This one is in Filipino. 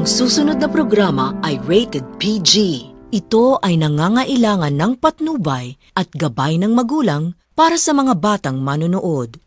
Ang susunod na programa ay rated PG. Ito ay nangangailangan ng patnubay at gabay ng magulang para sa mga batang manonood.